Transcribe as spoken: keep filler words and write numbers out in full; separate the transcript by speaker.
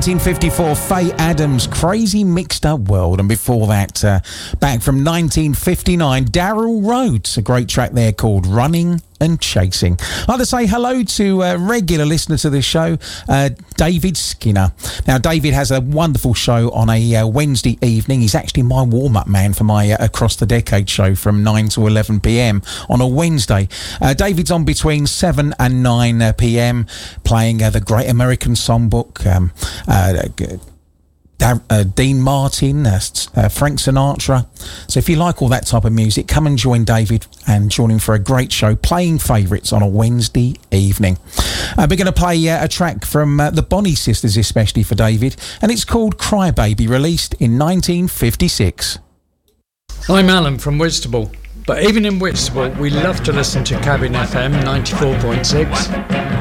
Speaker 1: nineteen fifty-four, Faye Adams, Crazy Mixed Up World. And before that, uh, back from nineteen fifty-nine, Daryl Rhodes, a great track there called Running and Chasing. I'd like to say hello to a regular listener to this show, uh, David Skinner. Now, David has a wonderful show on a uh, Wednesday evening. He's actually my warm-up man for my uh, Across the Decade show from nine to eleven p.m. on a Wednesday. Uh, David's on between seven and nine p.m. playing uh, the Great American Songbook, um, uh, Uh, Dean Martin, uh, uh, Frank Sinatra. So if you like all that type of music, come and join David and join him for a great show playing favourites on a Wednesday evening. Uh, we're going to play uh, a track from uh, the Bonnie Sisters, especially for David, and it's called Cry Baby, released in nineteen fifty-six.
Speaker 2: I'm Alan from Whitstable, but even in Whitstable we love to listen to Cabin F M ninety-four point six.